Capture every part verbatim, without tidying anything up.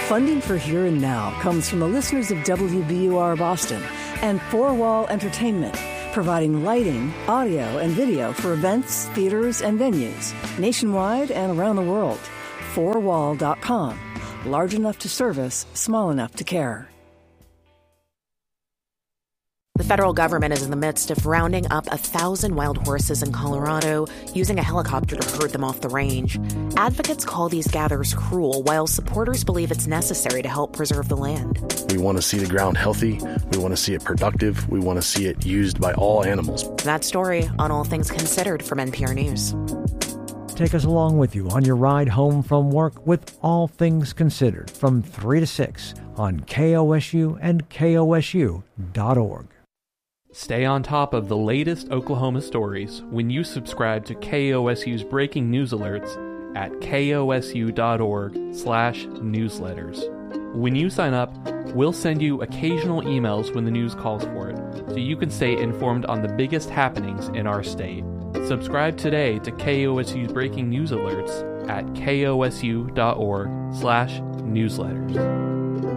Funding for Here and Now comes from the listeners of W B U R Boston and Four Wall Entertainment, providing lighting, audio, and video for events, theaters, and venues nationwide and around the world. four wall dot com. Large enough to service, small enough to care. The federal government is in the midst of rounding up a thousand wild horses in Colorado, using a helicopter to herd them off the range. Advocates call these gatherers cruel, while supporters believe it's necessary to help preserve the land. We want to see the ground healthy. We want to see it productive. We want to see it used by all animals. That story on All Things Considered from N P R News. Take us along with you on your ride home from work with All Things Considered from three to six on K O S U and K O S U dot org. Stay on top of the latest Oklahoma stories when you subscribe to K O S U's breaking news alerts at K O S U dot org slash newsletters. When you sign up, we'll send you occasional emails when the news calls for it, so you can stay informed on the biggest happenings in our state. Subscribe today to K O S U's breaking news alerts at K O S U dot org slash newsletters.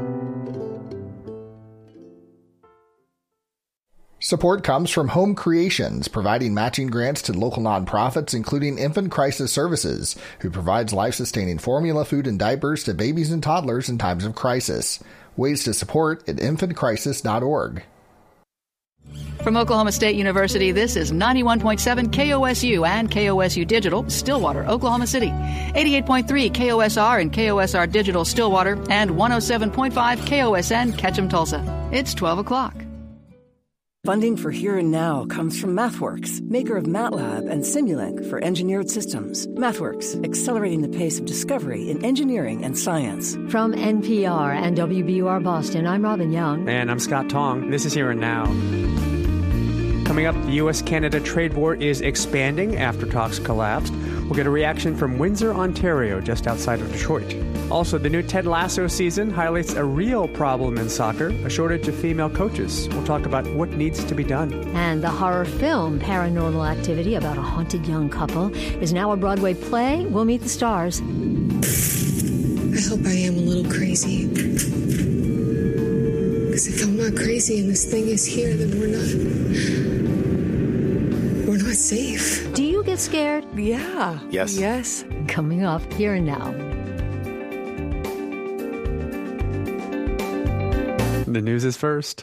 Support comes from Home Creations, providing matching grants to local nonprofits, including Infant Crisis Services, who provides life-sustaining formula, food, and diapers to babies and toddlers in times of crisis. Ways to support at infant crisis dot org. From Oklahoma State University, this is ninety-one point seven K O S U and K O S U Digital, Stillwater, Oklahoma City. eighty-eight point three K O S R and K O S R Digital, Stillwater, and one oh seven point five K O S N, Ketchum, Tulsa. It's twelve o'clock. Funding for Here and Now comes from MathWorks, maker of MATLAB and Simulink for engineered systems. MathWorks, accelerating the pace of discovery in engineering and science. From N P R and W B U R Boston, I'm Robin Young. And I'm Scott Tong. This is Here and Now. Coming up, the U S Canada trade war is expanding after talks collapsed. We'll get a reaction from Windsor, Ontario, just outside of Detroit. Also, the new Ted Lasso season highlights a real problem in soccer, a shortage of female coaches. We'll talk about what needs to be done. And the horror film Paranormal Activity, about a haunted young couple, is now a Broadway play. We'll meet the stars. I hope I am a little crazy. Because if I'm not crazy and this thing is here, then we're not... we're not safe. Do you get scared? Yeah. Yes. Yes. Coming up Here and Now. The news is first.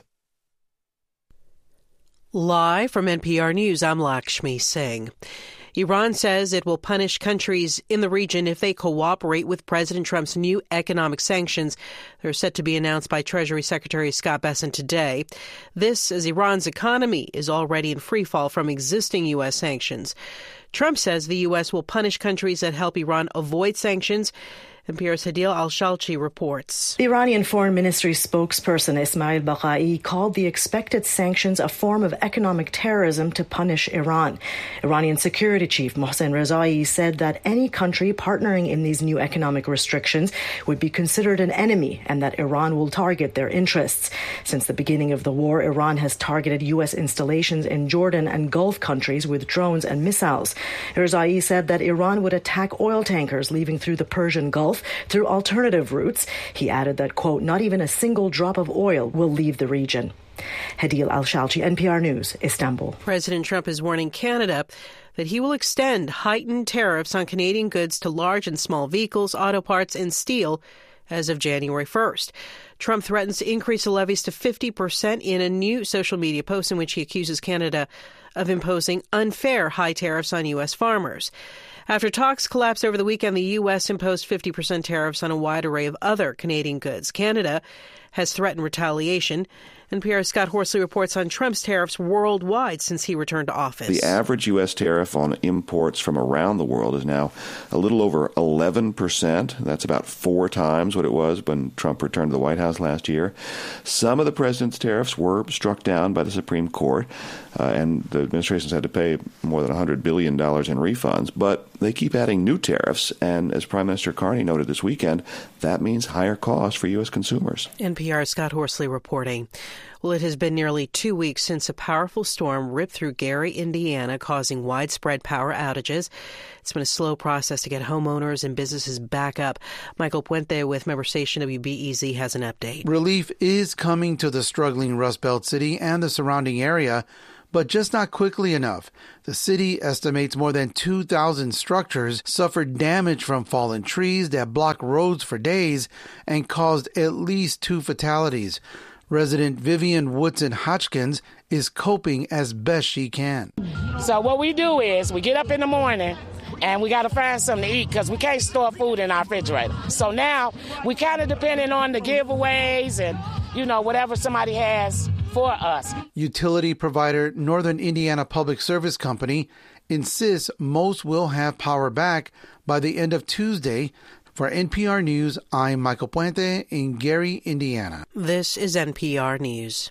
Live from N P R News, I'm Lakshmi Singh. Iran says it will punish countries in the region if they cooperate with President Trump's new economic sanctions. They're set to be announced by Treasury Secretary Scott Bessent today. This as Iran's economy is already in free fall from existing U S sanctions. Trump says the U S will punish countries that help Iran avoid sanctions. N P R's Hadil Al-Shalchi reports. The Iranian Foreign Ministry spokesperson Ismail Baghai called the expected sanctions a form of economic terrorism to punish Iran. Iranian Security Chief Mohsen Rezai said that any country partnering in these new economic restrictions would be considered an enemy and that Iran will target their interests. Since the beginning of the war, Iran has targeted U S installations in Jordan and Gulf countries with drones and missiles. Rezai said that Iran would attack oil tankers leaving through the Persian Gulf through alternative routes. He added that, quote, not even a single drop of oil will leave the region. Hadil Al-Shalchi, N P R News, Istanbul. President Trump is warning Canada that he will extend heightened tariffs on Canadian goods to large and small vehicles, auto parts, and steel as of January first. Trump threatens to increase the levies to fifty percent in a new social media post in which he accuses Canada of imposing unfair high tariffs on U S farmers. After talks collapsed over the weekend, the U S imposed fifty percent tariffs on a wide array of other Canadian goods. Canada has threatened retaliation. N P R's Scott Horsley reports on Trump's tariffs worldwide since he returned to office. The average U S tariff on imports from around the world is now a little over eleven percent. That's about four times what it was when Trump returned to the White House last year. Some of the president's tariffs were struck down by the Supreme Court, uh, and the administration's had to pay more than one hundred billion dollars in refunds. But they keep adding new tariffs, and as Prime Minister Carney noted this weekend, that means higher costs for U S consumers. N P R's Scott Horsley reporting. Well, it has been nearly two weeks since a powerful storm ripped through Gary, Indiana, causing widespread power outages. It's been a slow process to get homeowners and businesses back up. Michael Puente with member station W B E Z has an update. Relief is coming to the struggling Rust Belt city and the surrounding area, but just not quickly enough. The city estimates more than two thousand structures suffered damage from fallen trees that blocked roads for days and caused at least two fatalities. Resident Vivian Woodson Hodgkins is coping as best she can. So what we do is we get up in the morning and we got to find something to eat because we can't store food in our refrigerator. So now we kind of depending on the giveaways and, you know, whatever somebody has for us. Utility provider Northern Indiana Public Service Company insists most will have power back by the end of Tuesday. For N P R News, I'm Michael Puente in Gary, Indiana. This is N P R News.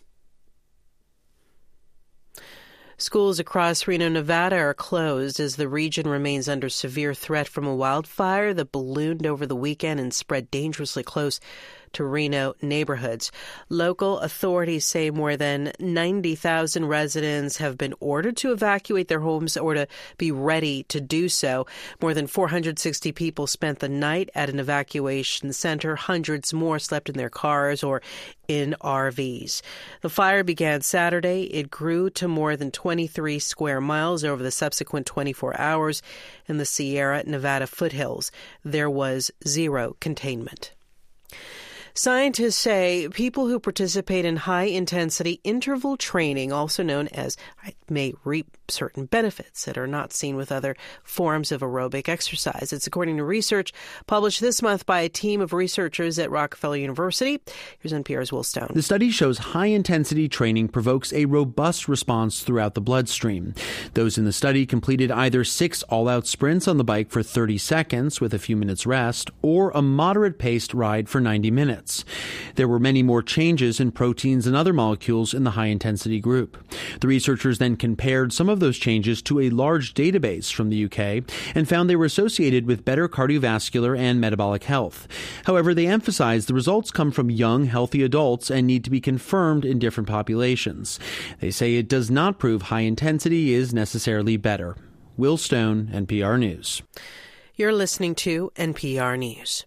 Schools across Reno, Nevada are closed as the region remains under severe threat from a wildfire that ballooned over the weekend and spread dangerously close to Reno neighborhoods. Local authorities say more than ninety thousand residents have been ordered to evacuate their homes or to be ready to do so. More than four hundred sixty people spent the night at an evacuation center. Hundreds more slept in their cars or in R Vs. The fire began Saturday. It grew to more than twenty-three square miles over the subsequent twenty-four hours in the Sierra Nevada foothills. There was zero containment. Scientists say people who participate in high-intensity interval training, also known as, may reap certain benefits that are not seen with other forms of aerobic exercise. It's according to research published this month by a team of researchers at Rockefeller University. Here's N P R's Will Stone. The study shows high-intensity training provokes a robust response throughout the bloodstream. Those in the study completed either six all-out sprints on the bike for thirty seconds with a few minutes rest, or a moderate-paced ride for ninety minutes. There were many more changes in proteins and other molecules in the high-intensity group. The researchers then compared some of those changes to a large database from the U K and found they were associated with better cardiovascular and metabolic health. However, they emphasized the results come from young, healthy adults and need to be confirmed in different populations. They say it does not prove high intensity is necessarily better. Will Stone, N P R News. You're listening to N P R News.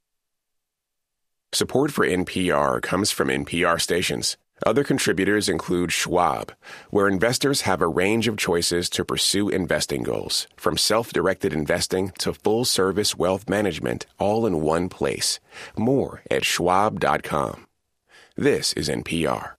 Support for N P R comes from N P R stations. Other contributors include Schwab, where investors have a range of choices to pursue investing goals, from self-directed investing to full-service wealth management, all in one place. More at schwab dot com. This is N P R.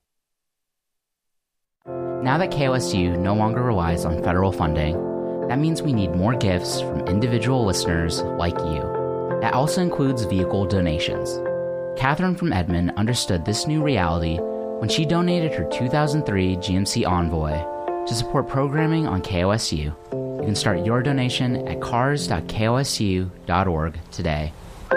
Now that K O S U no longer relies on federal funding, that means we need more gifts from individual listeners like you. That also includes vehicle donations. Catherine from Edmond understood this new reality when she donated her two thousand three G M C Envoy to support programming on K O S U. You can start your donation at cars dot k o s u dot org today.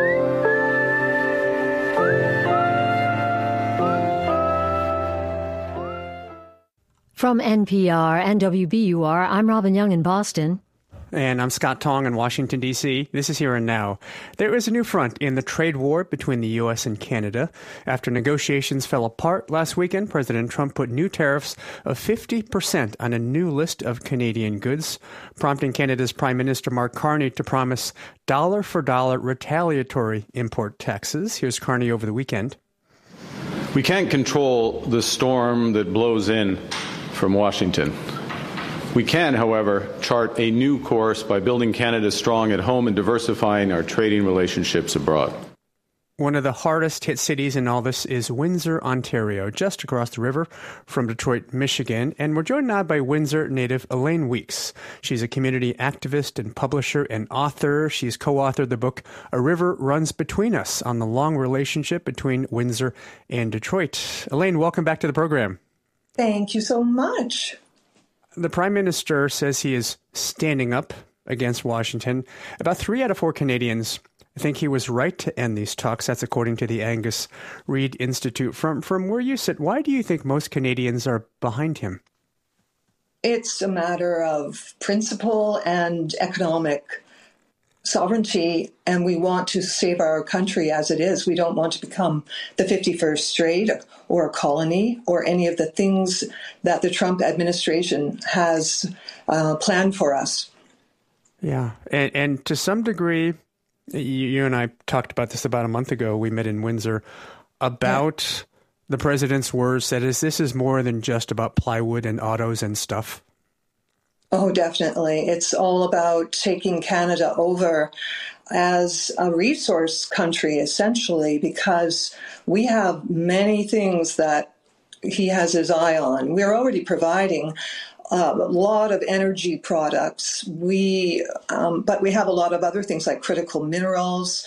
From N P R and W B U R, I'm Robin Young in Boston. And I'm Scott Tong in Washington, D C This is Here and Now. There is a new front in the trade war between the U S and Canada. After negotiations fell apart last weekend, President Trump put new tariffs of fifty percent on a new list of Canadian goods, prompting Canada's Prime Minister Mark Carney to promise dollar-for-dollar retaliatory import taxes. Here's Carney over the weekend. We can't control the storm that blows in from Washington. We can, however, chart a new course by building Canada strong at home and diversifying our trading relationships abroad. One of the hardest hit cities in all this is Windsor, Ontario, just across the river from Detroit, Michigan. And we're joined now by Windsor native Elaine Weeks. She's a community activist and publisher and author. She's co-authored the book A River Runs Between Us on the long relationship between Windsor and Detroit. Elaine, welcome back to the program. Thank you so much. The Prime Minister says he is standing up against Washington. About three out of four Canadians think he was right to end these talks. That's according to the Angus Reid Institute. From, from where you sit, why do you think most Canadians are behind him? It's a matter of principle and economic sovereignty and we want to save our country as it is. We don't want to become the fifty-first state or a colony or any of the things that the Trump administration has uh, planned for us. Yeah. And, and to some degree, you, you and I talked about this about a month ago. We met in Windsor about yeah. the president's words that is, this is more than just about plywood and autos and stuff. Oh, definitely. It's all about taking Canada over as a resource country, essentially, because we have many things that he has his eye on. We're already providing uh, a lot of energy products. We, um, but we have a lot of other things like critical minerals,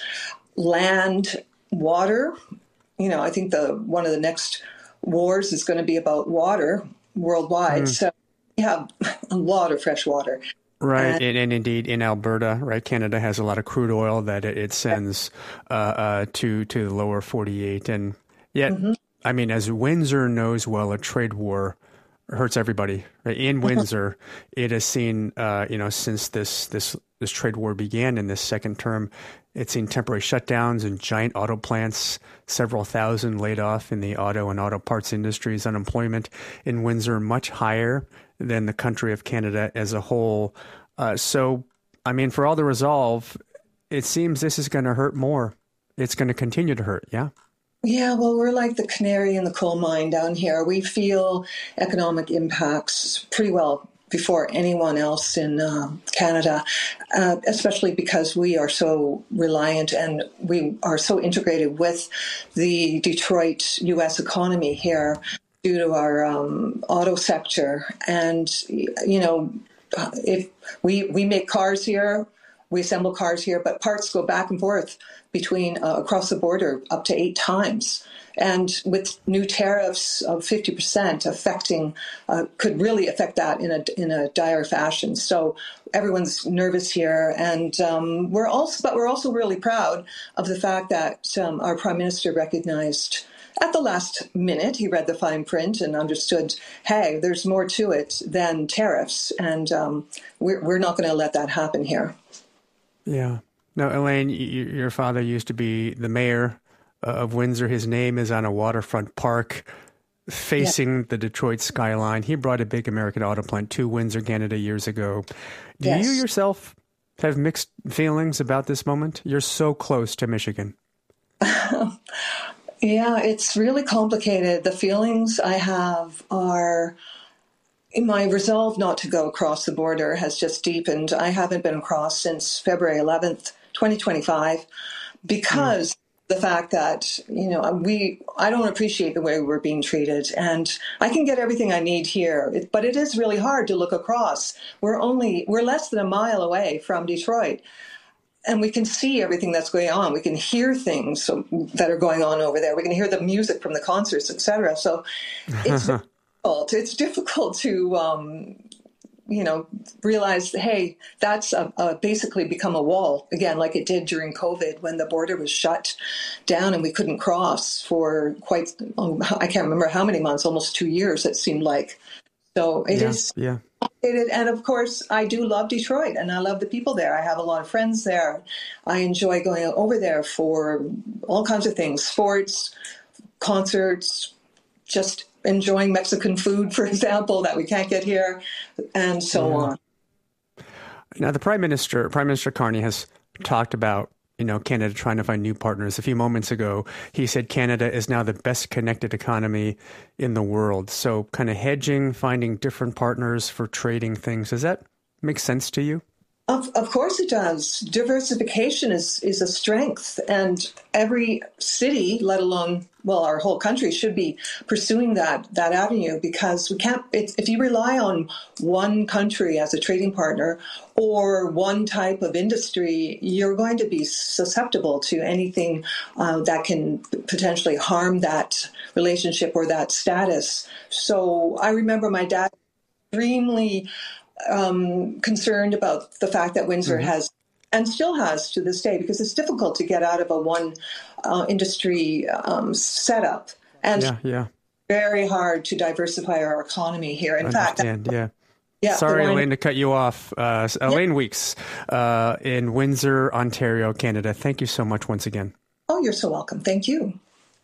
land, water. You know, I think the one of the next wars is going to be about water worldwide. Mm. So we have a lot of fresh water. Right. And, and, and indeed, in Alberta, right, Canada has a lot of crude oil that it, it sends uh, uh, to, to the lower forty-eight. And yet, mm-hmm. I mean, as Windsor knows well, a trade war hurts everybody. Right? In Windsor, it has seen, uh, you know, since this, this, this trade war began in this second term, it's seen temporary shutdowns in giant auto plants, several thousand laid off in the auto and auto parts industries, unemployment in Windsor much higher than the country of Canada as a whole. Uh, so, I mean, for all the resolve, it seems this is going to hurt more. It's going to continue to hurt, yeah? Yeah, well, we're like the canary in the coal mine down here. We feel economic impacts pretty well before anyone else in uh, Canada, uh, especially because we are so reliant and we are so integrated with the Detroit U S economy here due to our um, auto sector. And, you know, if we, we make cars here, we assemble cars here, but parts go back and forth between uh, across the border up to eight times. And with new tariffs of fifty percent affecting, uh, could really affect that in a in a dire fashion. So everyone's nervous here, and um, we're also, but we're also really proud of the fact that um, our Prime Minister recognized at the last minute, he read the fine print and understood, hey, there's more to it than tariffs, and um, we're we're not going to let that happen here. Yeah. Now, Elaine, your father used to be the mayor of Windsor. His name is on a waterfront park facing yeah. the Detroit skyline. He brought a big American auto plant to Windsor, Canada years ago. Do yes. you yourself have mixed feelings about this moment? You're so close to Michigan. Yeah, it's really complicated. The feelings I have are... My resolve not to go across the border has just deepened. I haven't been across since February eleventh, twenty twenty-five, because mm. the fact that, you know, we, I don't appreciate the way we're being treated, and I can get everything I need here, it, but it is really hard to look across. We're only, we're less than a mile away from Detroit, and we can see everything that's going on. We can hear things that are going on over there. We can hear the music from the concerts, et cetera. So it's It's difficult to, um, you know, realize, hey, that's a, a basically become a wall again, like it did during COVID when the border was shut down and we couldn't cross for quite, um, I can't remember how many months, almost two years, it seemed like. So it yeah, is. Yeah. It, and of course, I do love Detroit and I love the people there. I have a lot of friends there. I enjoy going over there for all kinds of things, sports, concerts, just enjoying Mexican food, for example, that we can't get here, and so yeah. on. Now, the Prime Minister, Prime Minister Carney, has talked about, you know, Canada trying to find new partners. A few moments ago, he said Canada is now the best connected economy in the world. So kind of hedging, finding different partners for trading things. Does that make sense to you? Of, of course it does. Diversification is, is a strength, and every city, let alone, well, our whole country should be pursuing that that avenue, because we can't, it's, if you rely on one country as a trading partner or one type of industry, you're going to be susceptible to anything uh, that can potentially harm that relationship or that status. So I remember my dad extremely Um, concerned about the fact that Windsor mm-hmm. has, and still has to this day, because it's difficult to get out of a one uh, industry um, setup, and yeah, yeah. very hard to diversify our economy here. In fact, yeah. Yeah, Sorry, line- Elaine, to cut you off. Uh, Elaine yep. Weeks uh, in Windsor, Ontario, Canada. Thank you so much once again. Oh, you're so welcome. Thank you.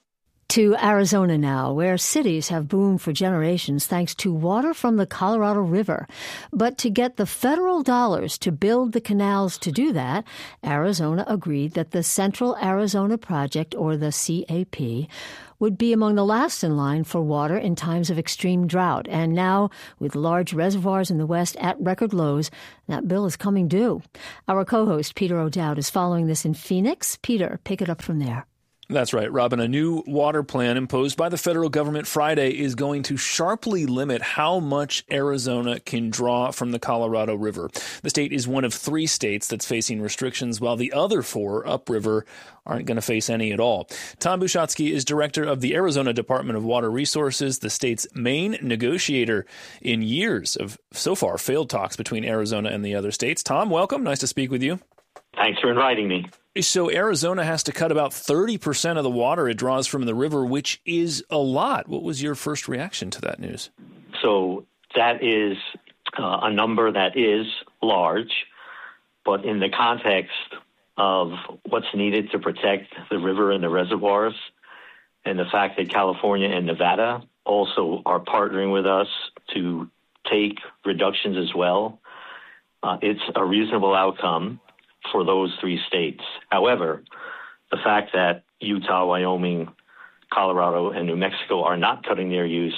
To Arizona now, where cities have boomed for generations thanks to water from the Colorado River. But to get the federal dollars to build the canals to do that, Arizona agreed that the Central Arizona Project, or the C A P, would be among the last in line for water in times of extreme drought. And now, with large reservoirs in the West at record lows, that bill is coming due. Our co-host, Peter O'Dowd, is following this in Phoenix. Peter, pick it up from there. That's right, Robin. A new water plan imposed by the federal government Friday is going to sharply limit how much Arizona can draw from the Colorado River. The state is one of three states that's facing restrictions, while the other four upriver aren't going to face any at all. Tom Bushatsky is director of the Arizona Department of Water Resources, the state's main negotiator in years of, so far, failed talks between Arizona and the other states. Tom, welcome. Nice to speak with you. Thanks for inviting me. So Arizona has to cut about thirty percent of the water it draws from the river, which is a lot. What was your first reaction to that news? So that is uh, a number that is large, but in the context of what's needed to protect the river and the reservoirs, and the fact that California and Nevada also are partnering with us to take reductions as well, uh, it's a reasonable outcome for those three states. However, the fact that Utah, Wyoming, Colorado, and New Mexico are not cutting their use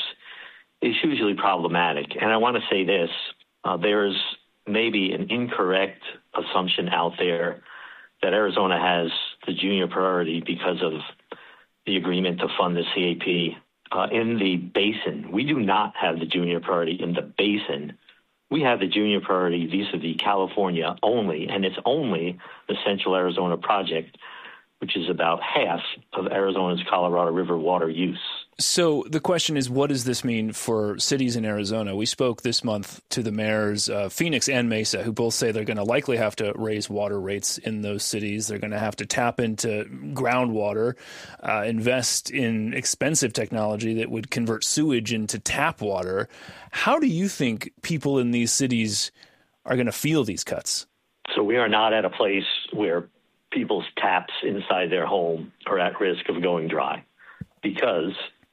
is hugely problematic. And I want to say this, uh, there's maybe an incorrect assumption out there that Arizona has the junior priority because of the agreement to fund the C A P. Uh, in the basin, we do not have the junior priority in the basin. We have the junior priority vis-a-vis California only, and it's only the Central Arizona Project, which is about half of Arizona's Colorado River water use. So the question is, what does this mean for cities in Arizona? We spoke this month to the mayors, uh, Phoenix and Mesa, who both say they're going to likely have to raise water rates in those cities. They're going to have to tap into groundwater, uh, invest in expensive technology that would convert sewage into tap water. How do you think people in these cities are going to feel these cuts? So we are not at a place where people's taps inside their home are at risk of going dry because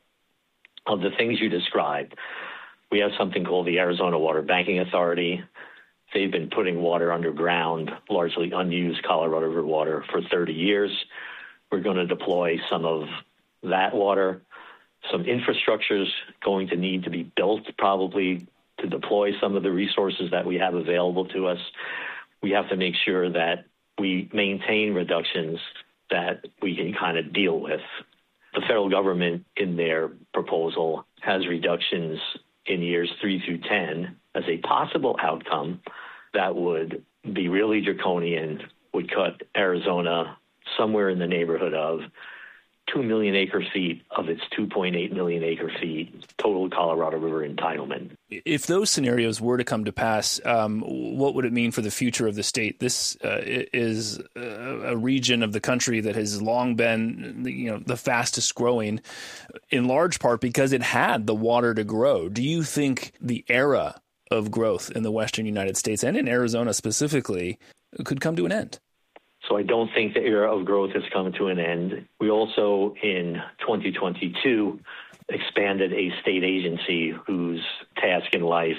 of the things you described. We have something called the Arizona Water Banking Authority. They've been putting water underground, largely unused Colorado River water, for thirty years. We're going to deploy some of that water. Some infrastructure is going to need to be built probably to deploy some of the resources that we have available to us. We have to make sure that we maintain reductions that we can kind of deal with. The federal government, in their proposal, has reductions in years three through ten as a possible outcome that would be really draconian, would cut Arizona somewhere in the neighborhood of two million acre feet of its two point eight million acre feet total Colorado River entitlement. If those scenarios were to come to pass, um, what would it mean for the future of the state? This uh, is a region of the country that has long been, you know, the fastest growing, in large part because it had the water to grow. Do you think the era of growth in the western United States and in Arizona specifically could come to an end? So I don't think the era of growth has come to an end. We also, in twenty twenty-two, expanded a state agency whose task in life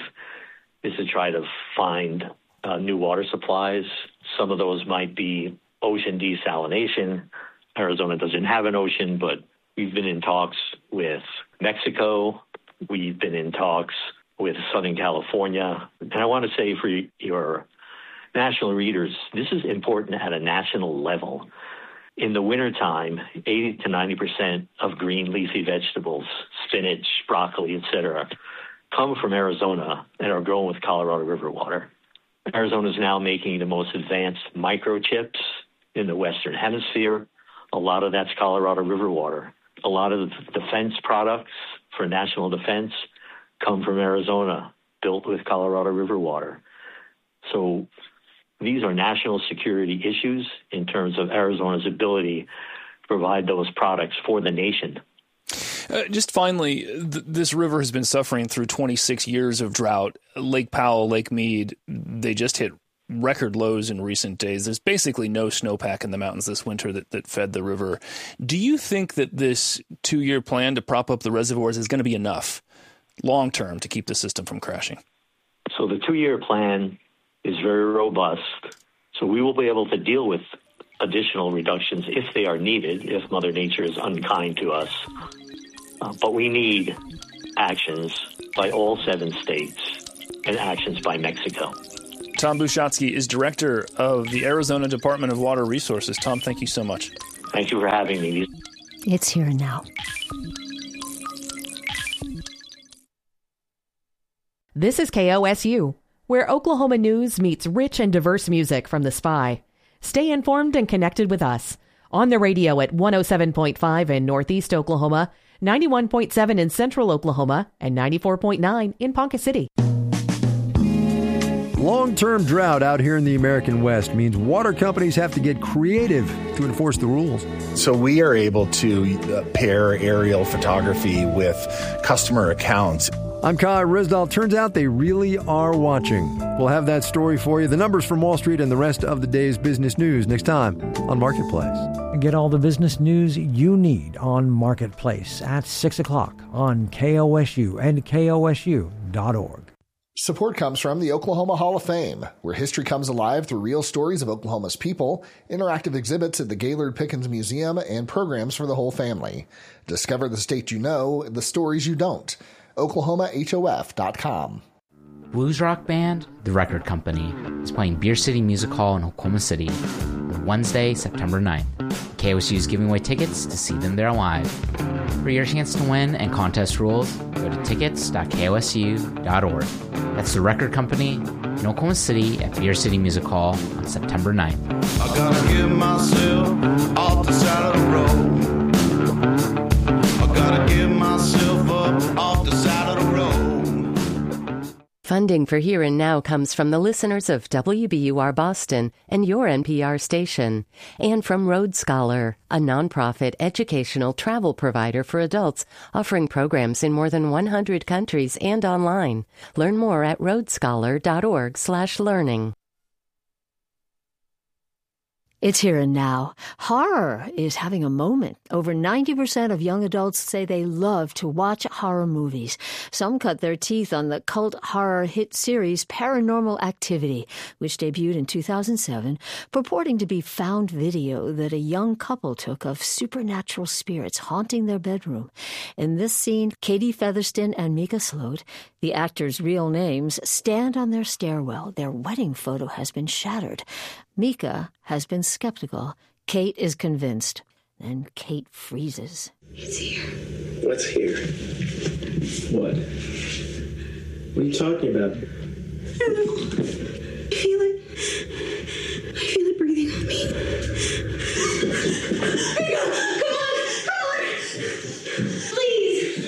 is to try to find uh, new water supplies. Some of those might be ocean desalination. Arizona doesn't have an ocean, but we've been in talks with Mexico. We've been in talks with Southern California. And I want to say for your national readers, this is important at a national level. In the wintertime, eighty to ninety percent of green leafy vegetables, spinach, broccoli, et cetera, come from Arizona and are grown with Colorado River water. Arizona is now making the most advanced microchips in the Western Hemisphere. A lot of that's Colorado River water. A lot of the defense products for national defense come from Arizona, built with Colorado River water. So these are national security issues in terms of Arizona's ability to provide those products for the nation. Uh, just finally, th- this river has been suffering through twenty-six years of drought. Lake Powell, Lake Mead, they just hit record lows in recent days. There's basically no snowpack in the mountains this winter that, that fed the river. Do you think that this two-year plan to prop up the reservoirs is going to be enough long-term to keep the system from crashing? So the two-year plan is very robust. So we will be able to deal with additional reductions if they are needed, if Mother Nature is unkind to us. Uh, but we need actions by all seven states and actions by Mexico. Tom Bushatsky is director of the Arizona Department of Water Resources. Tom, thank you so much. Thank you for having me. It's Here and Now. This is K O S U, where Oklahoma news meets rich and diverse music from The Spy. Stay informed and connected with us on the radio at one oh seven point five in Northeast Oklahoma, ninety-one point seven in Central Oklahoma, and ninety-four point nine in Ponca City. Long-term drought out here in the American West means water companies have to get creative to enforce the rules. So we are able to uh, pair aerial photography with customer accounts. I'm Kai Risdal. Turns out they really are watching. We'll have that story for you. The numbers from Wall Street and the rest of the day's business news next time on Marketplace. Get all the business news you need on Marketplace at six o'clock on K O S U and K O S U dot org. Support comes from the Oklahoma Hall of Fame, where history comes alive through real stories of Oklahoma's people, interactive exhibits at the Gaylord Pickens Museum, and programs for the whole family. Discover the state you know, the stories you don't. Oklahoma H O F dot com. Blues rock band, The Record Company, is playing Beer City Music Hall in Oklahoma City on Wednesday, September ninth. K O S U is giving away tickets to see them there live. For your chance to win and contest rules, go to tickets dot K O S U dot org. That's The Record Company in Oklahoma City at Beer City Music Hall on September ninth. I gotta get myself off the side of the road. I gotta get myself up off the side of the road. Funding for Here and Now comes from the listeners of W B U R Boston and your N P R station, and from Road Scholar, a nonprofit educational travel provider for adults offering programs in more than one hundred countries and online. Learn more at road scholar dot org slash learning. It's Here and Now. Horror is having a moment. Over ninety percent of young adults say they love to watch horror movies. Some cut their teeth on the cult horror hit series Paranormal Activity, which debuted in two thousand seven, purporting to be found video that a young couple took of supernatural spirits haunting their bedroom. In this scene, Katie Featherston and Mika Sloat, the actors' real names, stand on their stairwell. Their wedding photo has been shattered. Mika has been skeptical. Kate is convinced. Then Kate freezes. It's here. What's here? What? What are you talking about? I don't know. I feel it. I feel it breathing on me. Mika, come on! Come on! Please!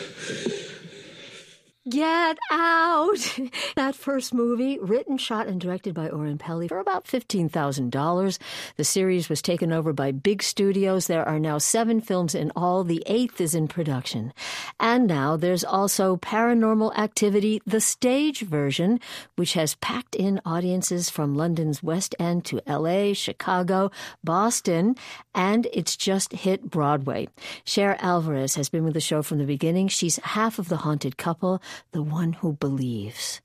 Get out! That first movie, written, shot, and directed by Oren Peli for about fifteen thousand dollars. The series was taken over by big studios. There are now seven films in all. The eighth is in production. And now there's also Paranormal Activity, the stage version, which has packed in audiences from London's West End to L A, Chicago, Boston, and it's just hit Broadway. Cher Alvarez has been with the show from the beginning. She's half of the haunted couple, the one who believes.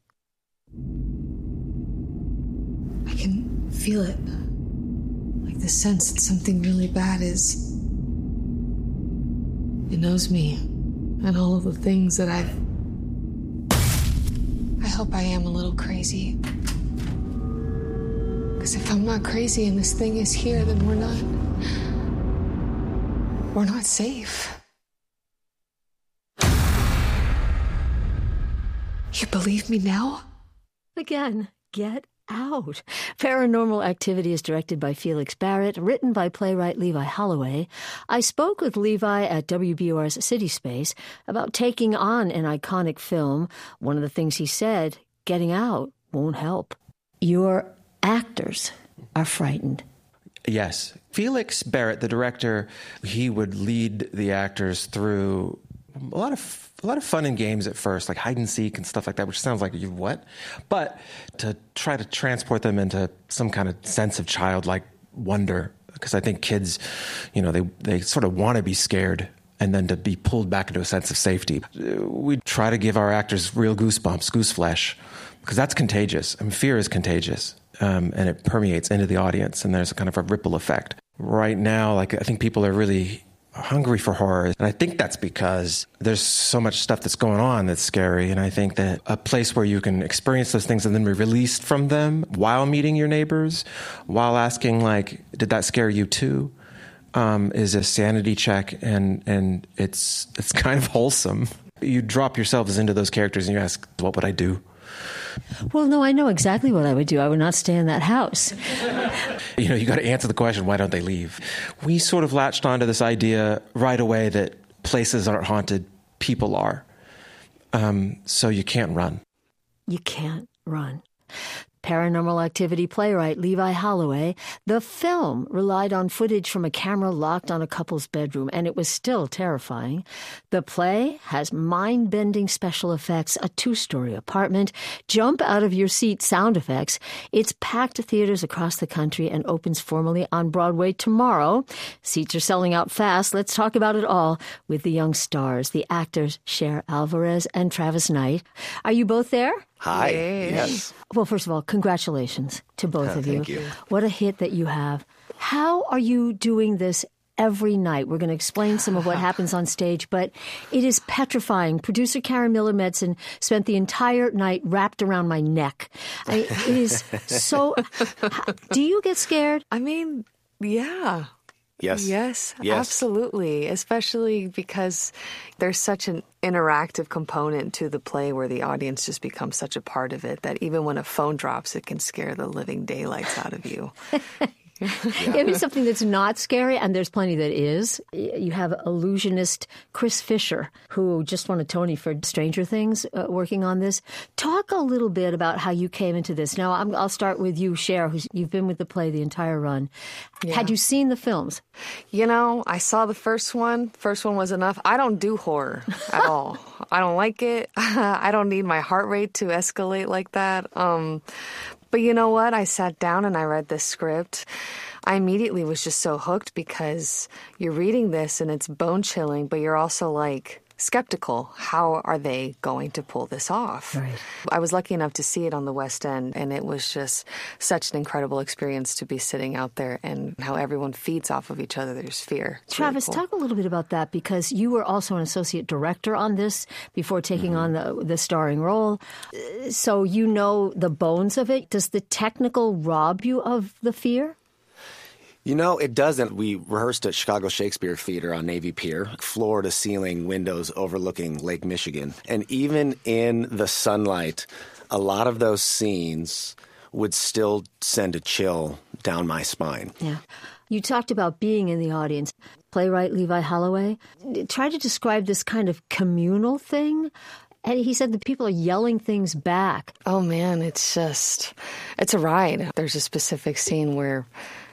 I can feel it. Like the sense that something really bad is. It knows me and all of the things that I've. I hope I am a little crazy. Because if I'm not crazy and this thing is here, then we're not. We're not safe. You believe me now? Again, get out. Paranormal Activity is directed by Felix Barrett, written by playwright Levi Holloway. I spoke with Levi at W B U R's City Space about taking on an iconic film. One of the things he said, getting out won't help. Your actors are frightened. Yes. Felix Barrett, the director, he would lead the actors through a lot of a lot of fun and games at first, like hide and seek and stuff like that, which sounds like you what, but to try to transport them into some kind of sense of childlike wonder, because I think kids, you know, they they sort of want to be scared, and then to be pulled back into a sense of safety. We try to give our actors real goosebumps, goose flesh, because that's contagious. I mean, fear is contagious, um, and it permeates into the audience, and there's a kind of a ripple effect. Right now, like I think people are really hungry for horror, and I think that's because there's so much stuff that's going on that's scary, and I think that a place where you can experience those things and then be released from them while meeting your neighbors, while asking, like, did that scare you too, um, is a sanity check, and and it's it's kind of wholesome. You drop yourselves into those characters and you ask, what would I do? Well, no, I know exactly what I would do. I would not stay in that house. You know, you got to answer the question, why don't they leave? We sort of latched onto this idea right away that places aren't haunted, people are. Um, so you can't run. You can't run. Paranormal Activity playwright Levi Holloway, the film relied on footage from a camera locked on a couple's bedroom, and it was still terrifying. The play has mind-bending special effects, a two-story apartment, jump-out-of-your-seat sound effects. It's packed to theaters across the country and opens formally on Broadway tomorrow. Seats are selling out fast. Let's talk about it all with the young stars, the actors Cher Alvarez and Travis Knight. Are you both there? Hi. Yes. Well, first of all, congratulations to both oh, of you. Thank you. What a hit that you have. How are you doing this every night? We're going to explain some of what happens on stage, but it is petrifying. Producer Karen Miller-Medson spent the entire night wrapped around my neck. I, it is so... Do you get scared? I mean, yeah. Yes. Yes, yes, absolutely. Especially because there's such an interactive component to the play where the audience just becomes such a part of it that even when a phone drops, it can scare the living daylights out of you. Yeah. Give me something that's not scary, and there's plenty that is. You have illusionist Chris Fisher, who just won a Tony for Stranger Things, uh, working on this. Talk a little bit about how you came into this. Now, I'm, I'll start with you, Cher, who's you've been with the play the entire run. Yeah. Had you seen the films? You know, I saw the first one. First one was enough. I don't do horror at all. I don't like it. I don't need my heart rate to escalate like that. Um, But you know what? I sat down and I read this script. I immediately was just so hooked because you're reading this and it's bone-chilling, but you're also like skeptical. How are they going to pull this off? Right. I was lucky enough to see it on the West End, and it was just such an incredible experience to be sitting out there and how everyone feeds off of each other. There's fear. It's Travis, really cool. talk a little bit about that, because you were also an associate director on this before taking mm-hmm. on the, the starring role. So you know the bones of it. Does the technical rob you of the fear? You know, it doesn't. We rehearsed at Chicago Shakespeare Theater on Navy Pier, floor-to-ceiling windows overlooking Lake Michigan. And even in the sunlight, a lot of those scenes would still send a chill down my spine. Yeah. You talked about being in the audience. Playwright Levi Holloway tried to describe this kind of communal thing. And he said that people are yelling things back. Oh, man, it's just, it's a ride. There's a specific scene where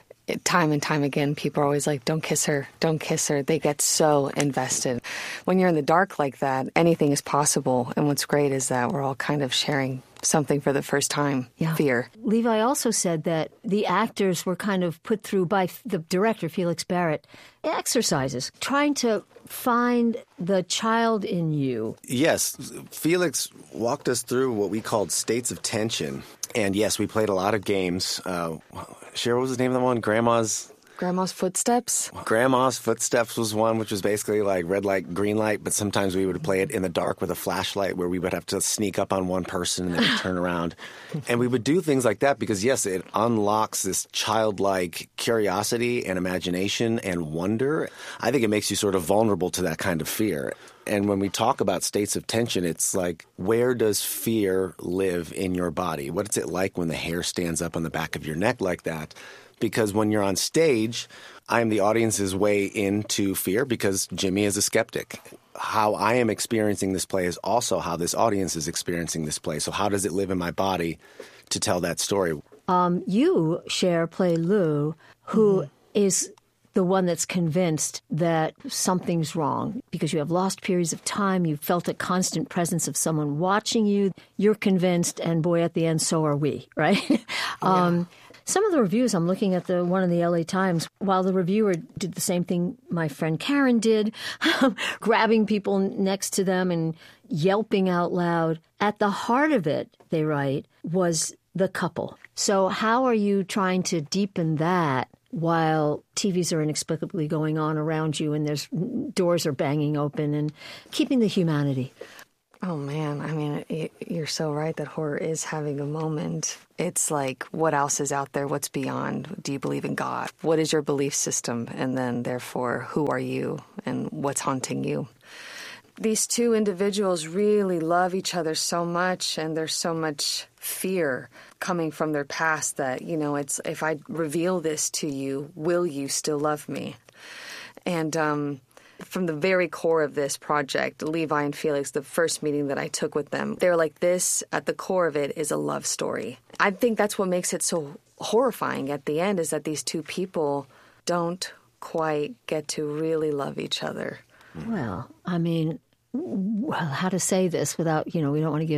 time and time again, people are always like, don't kiss her, don't kiss her. They get so invested. When you're in the dark like that, anything is possible. And what's great is that we're all kind of sharing something for the first time, yeah. fear. Levi also said that the actors were kind of put through by the director, Felix Barrett, exercises, trying to find the child in you. Yes, Felix walked us through what we called states of tension. And yes, we played a lot of games. Uh, Cher, what was the name of the one? Grandma's... Grandma's Footsteps? Grandma's Footsteps was one, which was basically like red light, green light, but sometimes we would play it in the dark with a flashlight where we would have to sneak up on one person and then turn around. And we would do things like that because, yes, it unlocks this childlike curiosity and imagination and wonder. I think it makes you sort of vulnerable to that kind of fear. And when we talk about states of tension, it's like, where does fear live in your body? What's it like when the hair stands up on the back of your neck like that? Because when you're on stage, I'm the audience's way into fear because Jimmy is a skeptic. How I am experiencing this play is also how this audience is experiencing this play. So how does it live in my body to tell that story? Um, you, Cher, play Lou, who mm. is the one that's convinced that something's wrong because you have lost periods of time. You've felt a constant presence of someone watching you. You're convinced, and boy, at the end, so are we, right? Yeah. um, some of the reviews, I'm looking at the one in the L A Times, while the reviewer did the same thing my friend Karen did, grabbing people next to them and yelping out loud. At the heart of it, they write, was the couple. So how are you trying to deepen that while T Vs are inexplicably going on around you and there's doors are banging open and keeping the humanity? Oh, man. I mean, you're so right that horror is having a moment. It's like, what else is out there? What's beyond? Do you believe in God? What is your belief system? And then, therefore, who are you and what's haunting you? These two individuals really love each other so much, and there's so much fear coming from their past that, you know, it's, if I reveal this to you, will you still love me? And, um... from the very core of this project, Levi and Felix, the first meeting that I took with them, they're like, this, at the core of it, is a love story. I think that's what makes it so horrifying at the end, is that these two people don't quite get to really love each other. Well, I mean, well, how to say this without, you know, we don't want to give